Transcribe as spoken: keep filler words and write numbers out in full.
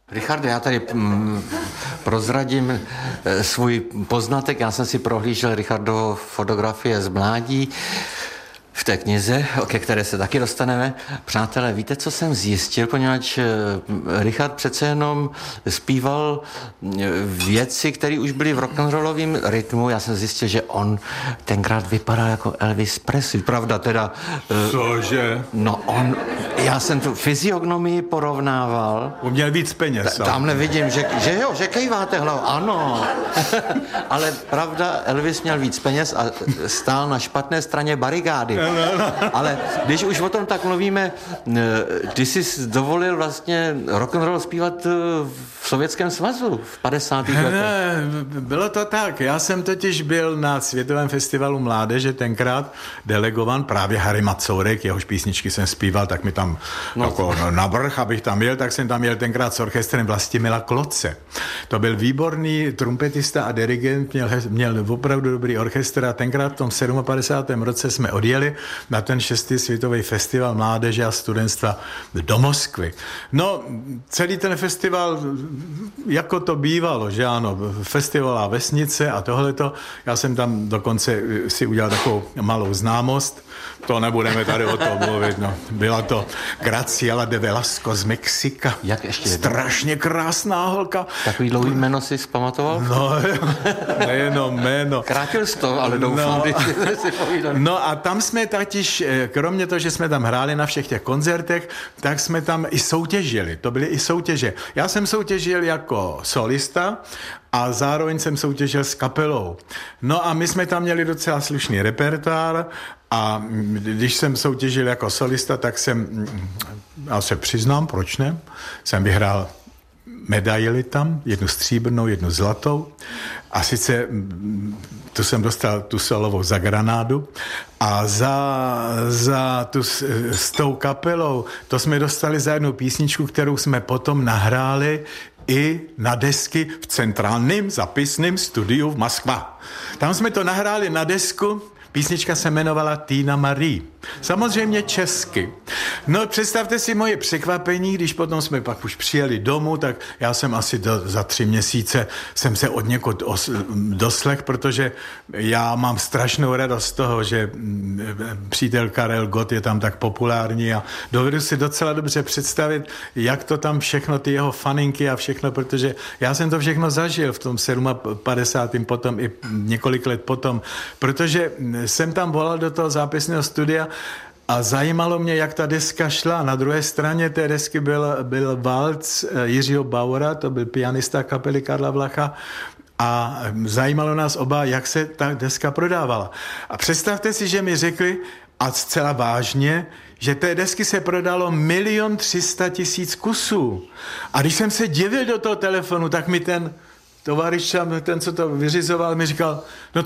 Richarde, já tady mm, prozradím e, svůj poznatek. Já jsem si prohlížel Richardovo fotografie z mládí v té knize, ke které se taky dostaneme. Přátelé, víte, co jsem zjistil, poněvadž Richard přece jenom zpíval věci, které už byly v rock'n'rollovém rytmu. Já jsem zjistil, že on tenkrát vypadal jako Elvis Presley. Pravda teda... Cože? No on... Já jsem tu fyziognomii porovnával. On měl víc peněz. Ta, tamhle vidím, že, že jo, že kejváte hlavou. Ano. Ale pravda, Elvis měl víc peněz a stál na špatné straně barigády. Ale když už o tom tak mluvíme, ty jsi dovolil vlastně rock'n'roll zpívat v Sovětském svazu v padesátých letech. Ne, bylo to tak. Já jsem totiž byl na Světovém festivalu mládeže tenkrát delegovan právě Harry Macourek, jehož písničky jsem zpíval, tak mi tam no. jako navrch, abych tam jel, tak jsem tam jel tenkrát s orchestrem Vlastimila Kloce. To byl výborný trumpetista a dirigent, měl, měl opravdu dobrý orchestr a tenkrát v tom padesátém sedmém roce jsme odjeli na ten šestý světový festival mládeže a studentstva do Moskvy. No, celý ten festival, jako to bývalo, že ano, festivalová vesnice a tohleto, já jsem tam dokonce si udělal takovou malou známost, to nebudeme tady o tom mluvit, no. Byla to Graciela de Velasco z Mexika. Jak ještě? Strašně krásná holka. Takový dlouhý jméno si zpamatoval? No, nejenom jméno. Krátil jsi to, ale doufám, no. si povídám. No a tam jsme totiž, kromě toho, že jsme tam hráli na všech těch koncertech, tak jsme tam i soutěžili. To byly i soutěže. Já jsem soutěžil jako solista a zároveň jsem soutěžil s kapelou. No a my jsme tam měli docela slušný repertoár a když jsem soutěžil jako solista, tak jsem, já se přiznám, proč ne, jsem vyhrál medaili tam, jednu stříbrnou, jednu zlatou a sice tu jsem dostal tu solovou za Granádu a za, za tu s, s tou kapelou, to jsme dostali za jednu písničku, kterou jsme potom nahráli i na desky v centrálním zapisným studiu v Moskva. Tam jsme to nahráli na desku, písnička se jmenovala Tina Marie. Samozřejmě česky. No představte si moje překvapení, když potom jsme pak už přijeli domů, tak já jsem asi do, za tři měsíce jsem se od někud os, doslech, protože já mám strašnou radost z toho, že přítel Karel Gott je tam tak populární a dovedu si docela dobře představit, jak to tam všechno, ty jeho faninky a všechno, protože já jsem to všechno zažil v tom padesátém sedmém potom i několik let potom, protože jsem tam volal do toho zápisného studia a zajímalo mě, jak ta deska šla. Na druhé straně té desky byl, byl valc Jiřího Bauera, to byl pianista kapely Karla Vlacha, a zajímalo nás oba, jak se ta deska prodávala. A představte si, že mi řekli, a zcela vážně, že té desky se prodalo milion třista tisíc kusů. A když jsem se divil do toho telefonu, tak mi ten tovariš, ten, co to vyřizoval, mi říkal, no